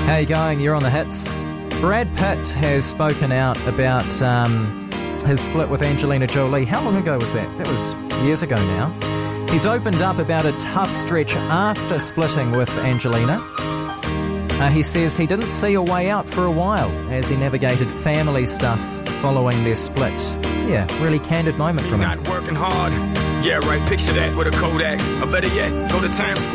How you going? You're on the hits. Brad Pitt has spoken out about his split with Angelina Jolie. How long ago was that? That was years ago now. He's opened up about a tough stretch after splitting with Angelina. He says he didn't see a way out for a while as he navigated family stuff following their split. Yeah, really candid moment from him. Not working hard. Yeah, right. Picture that with a Kodak. Or better yet, go to Times Square.